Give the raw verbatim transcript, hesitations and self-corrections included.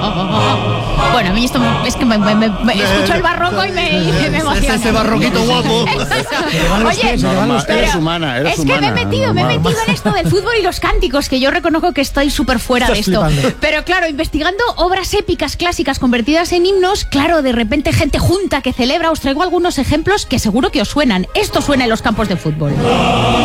Bueno, a mí esto me, es que me, me, me, me escucho el barroco y me, y me emociona. Ese barroquito guapo. Oye, pero, eres humana, eres es que humana, me he metido, normal. me he metido en esto del fútbol y los cánticos, que yo reconozco que estoy súper fuera Estás de esto. flipando. Pero claro, investigando obras épicas clásicas convertidas en himnos, claro, de repente gente junta que celebra. Os traigo algunos ejemplos que seguro que os suenan. Esto suena en los campos de fútbol.